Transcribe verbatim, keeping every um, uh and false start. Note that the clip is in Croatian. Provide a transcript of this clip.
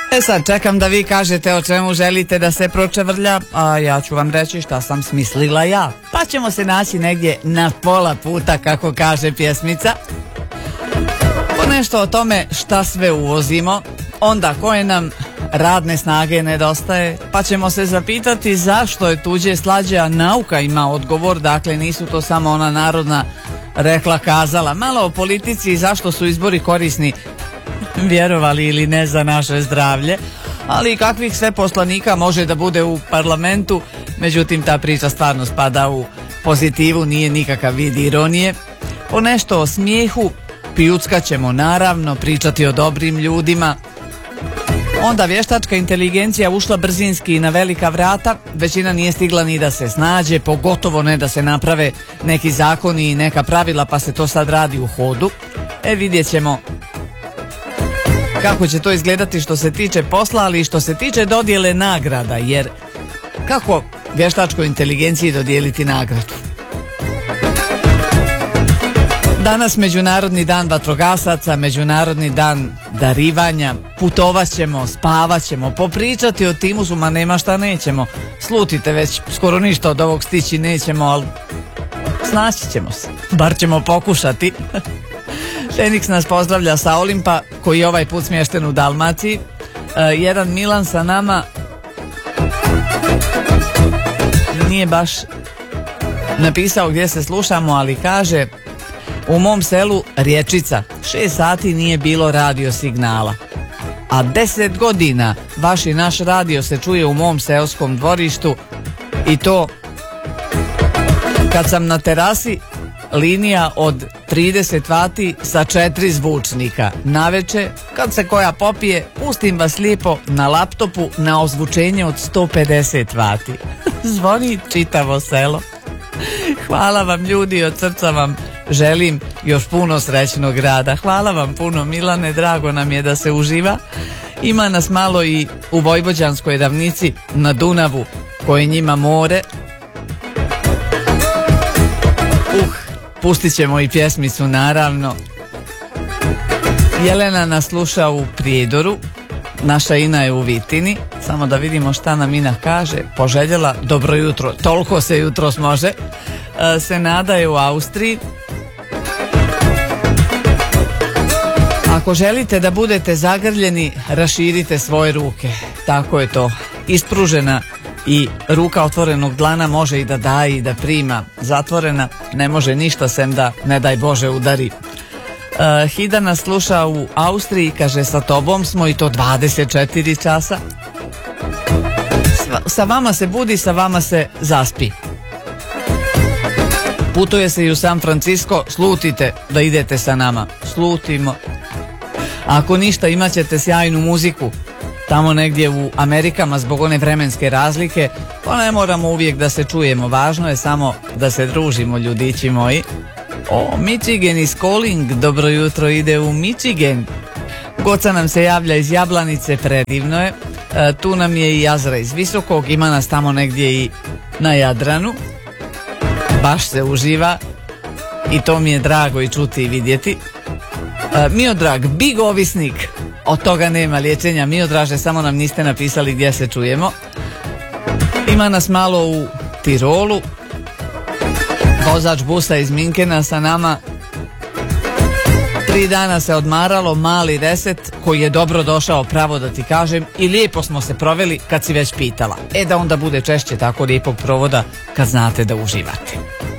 E sad čekam da vi kažete o čemu želite da se pročevrlja, a ja ću vam reći šta sam smislila ja. Pa ćemo se naći negdje na pola puta, kako kaže pjesmica. Ponešto o tome šta sve uvozimo, onda koje nam radne snage nedostaje, pa ćemo se zapitati zašto je tuđe slađe, a nauka ima odgovor, dakle nisu to samo ona narodna rekla kazala. Malo o politici i zašto su izbori korisni, vjerovali ili ne, za naše zdravlje, ali kakvih sve poslanika može da bude u parlamentu. Međutim, ta priča stvarno spada u pozitivu, nije nikakav vid ironije. O nešto o smijehu, pijuckat ćemo naravno, pričati o dobrim ljudima. Onda vještačka inteligencija ušla brzinski na velika vrata, većina nije stigla ni da se snađe, pogotovo ne da se naprave neki zakoni i neka pravila, pa se to sad radi u hodu. E, vidjet ćemo kako će to izgledati što se tiče posla, ali i što se tiče dodjele nagrada, jer kako vještačkoj inteligenciji dodijeliti nagradu? Danas Međunarodni dan vatrogasaca, Međunarodni dan darivanja, putovat ćemo, spavat ćemo, popričati o timusu, ma nema šta nećemo. Slutite, već skoro ništa od ovog stići nećemo, ali snaći ćemo se, bar ćemo pokušati. Feniks nas pozdravlja sa Olimpa, koji je ovaj put smješten u Dalmaciji. E, jedan Milan sa nama nije baš napisao gdje se slušamo, ali kaže: u mom selu Rječica šest sati nije bilo radio signala, a deset godina vaš i naš radio se čuje u mom seoskom dvorištu, i to kad sam na terasi, linija od trideset vati sa četiri zvučnika. Naveče, kad se koja popije, pustim vas lijepo na laptopu na ozvučenje od sto pedeset vati. Zvoni čitavo selo. Hvala vam ljudi, od srca vam želim još puno srećnog rada. Hvala vam puno Milane, drago nam je da se uživa. Ima nas malo i u Vojvođanskoj Ravnici na Dunavu, koje njima more. Uh, pustit ćemo i pjesmicu naravno. Jelena nas sluša u Prijedoru, naša Ina je u Vitini. Samo da vidimo šta nam Ina kaže. Poželjela dobro jutro, toliko se jutros može. E, Senada je u Austriji. Ako želite da budete zagrljeni, raširite svoje ruke. Tako je to. Ispružena i ruka otvorenog dlana može i da daje i da prima. Zatvorena ne može ništa sem da, ne daj Bože, udari. Uh, Hida nas sluša u Austriji, kaže: sa tobom smo, i to dvadeset četiri časa. Sa, sa vama se budi, sa vama se zaspi. Putuje se i u San Francisco, slutite da idete sa nama. Slutimo. Ako ništa, imat ćete sjajnu muziku tamo negdje u Amerikama zbog one vremenske razlike, pa ne moramo uvijek da se čujemo, važno je samo da se družimo, ljudići moji. O, Michigan is calling, dobro jutro ide u Michigan. Goca nam se javlja iz Jablanice, predivno je. E, tu nam je i Azra iz Visokog, ima nas tamo negdje i na Jadranu. Baš se uživa i to mi je drago i čuti i vidjeti. E, Miodrag, big ovisnik, od toga nema liječenja. Miodraže, samo nam niste napisali gdje se čujemo. Ima nas malo u Tirolu. Vozač busa iz Minkena sa nama. Tri dana se odmaralo, mali reset koji je dobro došao, pravo da ti kažem, i lijepo smo se proveli kad si već pitala. E da onda bude češće tako lijepog provoda kad znate da uživate.